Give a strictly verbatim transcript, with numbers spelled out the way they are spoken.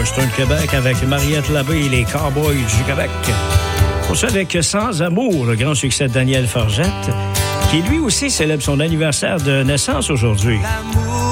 Western Québec avec Mariette Labbé et les Cowboys du Québec. On se avec Sans amour, le grand succès de Daniel Forgette, qui lui aussi célèbre son anniversaire de naissance aujourd'hui.